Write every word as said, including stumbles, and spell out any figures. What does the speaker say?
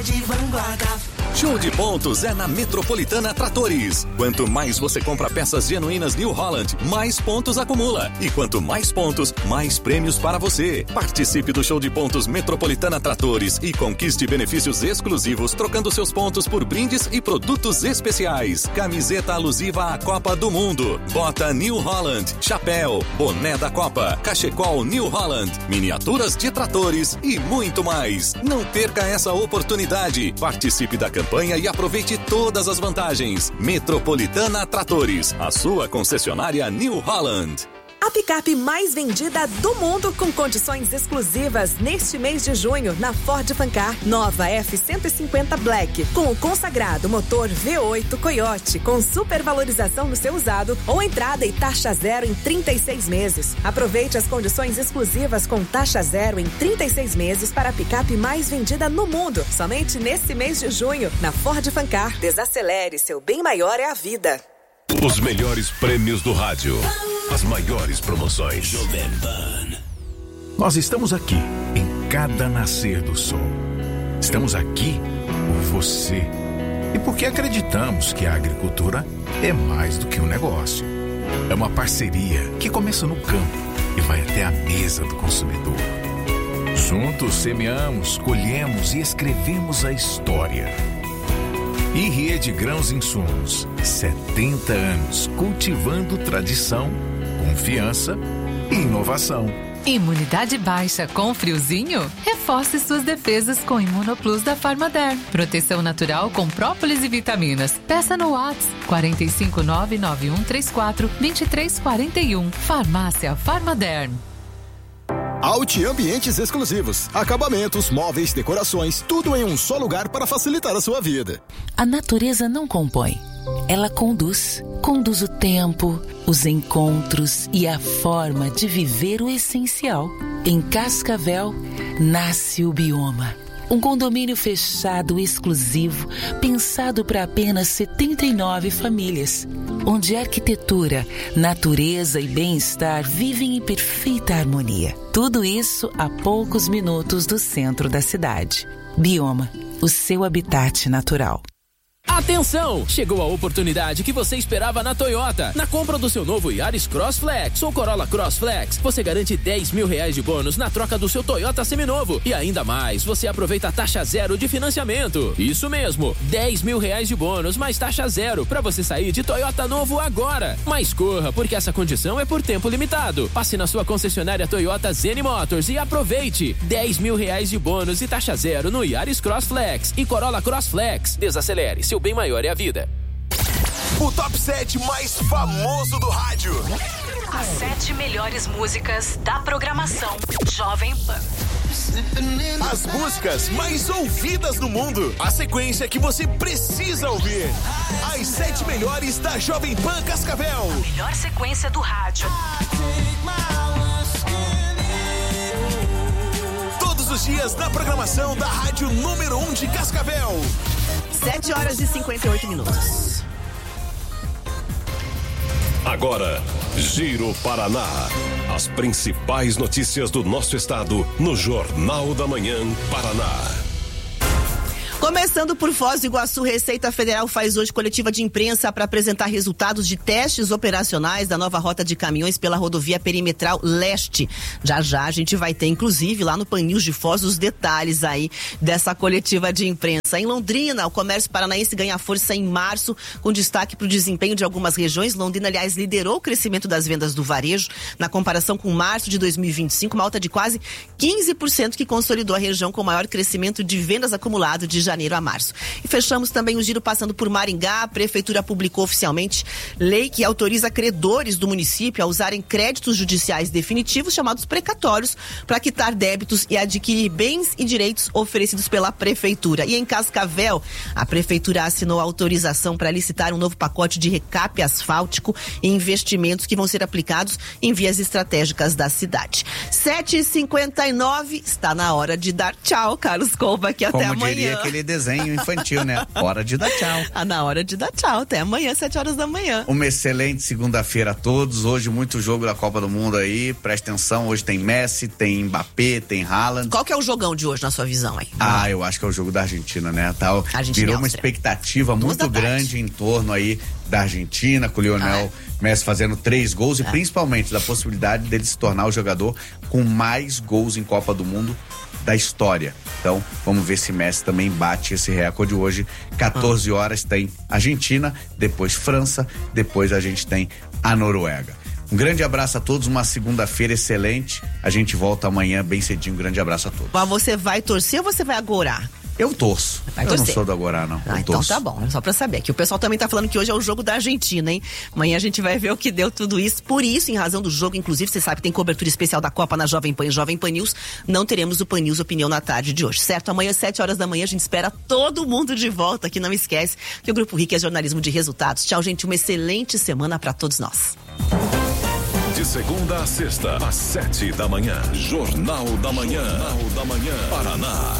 de vanguarda. Show de pontos é na Metropolitana Tratores. Quanto mais você compra peças genuínas New Holland, mais pontos acumula. E quanto mais pontos, mais prêmios para você. Participe do Show de Pontos Metropolitana Tratores e conquiste benefícios exclusivos trocando seus pontos por brindes e produtos especiais. Camiseta alusiva à Copa do Mundo, bota New Holland, chapéu, boné da Copa, cachecol New Holland, miniaturas de tratores e muito mais. Não perca essa oportunidade. Participe da campanha e aproveite todas as vantagens. Metropolitana Tratores, a sua concessionária New Holland. A picape mais vendida do mundo com condições exclusivas neste mês de junho na Ford Fancar. Nova F cento e cinquenta Black com o consagrado motor V oito Coyote com supervalorização no seu usado ou entrada e taxa zero em trinta e seis meses. Aproveite as condições exclusivas com taxa zero em trinta e seis meses para a picape mais vendida no mundo. Somente nesse mês de junho na Ford Fancar. Desacelere, seu bem maior é a vida. Os melhores prêmios do rádio. As maiores promoções. Jovem Pan. Nós estamos aqui em cada nascer do sol. Estamos aqui por você. E porque acreditamos que a agricultura é mais do que um negócio. É uma parceria que começa no campo e vai até a mesa do consumidor. Juntos semeamos, colhemos e escrevemos a história. I R I E Grãos Insumos, setenta anos cultivando tradição, confiança e inovação. Imunidade baixa com friozinho? Reforce suas defesas com Imunoplus da Farmaderm. Proteção natural com própolis e vitaminas. Peça no WhatsApp quatro cinco nove nove um três quatro dois três quatro um. Farmácia Farmaderm. Alti Ambientes Exclusivos. Acabamentos, móveis, decorações, tudo em um só lugar para facilitar a sua vida. A natureza não compõe, ela conduz. Conduz o tempo, os encontros e a forma de viver o essencial. Em Cascavel, nasce o Bioma. Um condomínio fechado exclusivo, pensado para apenas setenta e nove famílias, onde arquitetura, natureza e bem-estar vivem em perfeita harmonia. Tudo isso a poucos minutos do centro da cidade. Bioma, o seu habitat natural. Atenção! Chegou a oportunidade que você esperava na Toyota. Na compra do seu novo Yaris Cross Flex ou Corolla Cross Flex, você garante dez mil reais de bônus na troca do seu Toyota seminovo. E ainda mais, você aproveita a taxa zero de financiamento. Isso mesmo, dez mil reais de bônus mais taxa zero para você sair de Toyota novo agora. Mas corra, porque essa condição é por tempo limitado. Passe na sua concessionária Toyota Zen Motors e aproveite. dez mil reais de bônus e taxa zero no Yaris Cross Flex e Corolla Cross Flex. Desacelere, seu bem maior é a vida. O top sete mais famoso do rádio. As sete melhores músicas da programação Jovem Pan. As músicas mais ouvidas do mundo. A sequência que você precisa ouvir. As sete melhores da Jovem Pan Cascavel. A melhor sequência do rádio. Todos os dias na programação da rádio número um de Cascavel. sete horas e cinquenta e oito minutos. Agora, Giro Paraná. As principais notícias do nosso estado no Jornal da Manhã Paraná. Começando por Foz do Iguaçu, Receita Federal faz hoje coletiva de imprensa para apresentar resultados de testes operacionais da nova rota de caminhões pela rodovia perimetral leste. Já já a gente vai ter, inclusive, lá no Pan News de Foz, os detalhes aí dessa coletiva de imprensa. Em Londrina, o comércio paranaense ganha força em março, com destaque para o desempenho de algumas regiões. Londrina, aliás, liderou o crescimento das vendas do varejo na comparação com março de dois mil e vinte e cinco, uma alta de quase quinze por cento que consolidou a região com o maior crescimento de vendas acumulado de janeiro a março. E fechamos também o giro passando por Maringá. A prefeitura publicou oficialmente lei que autoriza credores do município a usarem créditos judiciais definitivos, chamados precatórios, para quitar débitos e adquirir bens e direitos oferecidos pela prefeitura. E em Cascavel, a prefeitura assinou a autorização para licitar um novo pacote de recap asfáltico e investimentos que vão ser aplicados em vias estratégicas da cidade. sete e cinquenta e nove, está na hora de dar tchau, Carlos Couva, aqui até Como amanhã. Diria aquele aquele desenho infantil, né? Hora de dar tchau. Ah, na hora de dar tchau. Até amanhã, sete horas da manhã. Uma excelente segunda-feira a todos. Hoje muito jogo da Copa do Mundo aí. Presta atenção, hoje tem Messi, tem Mbappé, tem Haaland. Qual que é o jogão de hoje na sua visão aí? Ah, eu acho que é o jogo da Argentina, né? Tá, Argentina virou uma expectativa muito grande em torno aí da Argentina, com o Lionel ah, é. Messi fazendo três gols é. e principalmente da possibilidade dele se tornar o jogador com mais gols em Copa do Mundo da história. Então, vamos ver se Messi também bate esse recorde hoje. quatorze horas tem Argentina, depois França, depois a gente tem a Noruega. Um grande abraço a todos, uma segunda-feira excelente. A gente volta amanhã bem cedinho. Um grande abraço a todos. Mas você vai torcer ou você vai agorar? Eu torço. Vai eu torcer. não sou do agora, não. Ah, eu então torço. tá bom. Só pra saber. Que o pessoal também tá falando que hoje é o jogo da Argentina, hein? Amanhã a gente vai ver o que deu tudo isso. Por isso, em razão do jogo, inclusive, você sabe que tem cobertura especial da Copa na Jovem Pan e Jovem Pan News. Não teremos o Pan News Opinião na tarde de hoje, certo? Amanhã, sete horas da manhã, a gente espera todo mundo de volta aqui. Não esquece que o Grupo R I C é jornalismo de resultados. Tchau, gente. Uma excelente semana pra todos nós. De segunda a sexta, às sete da manhã. Jornal da Manhã. Jornal da Manhã. Paraná.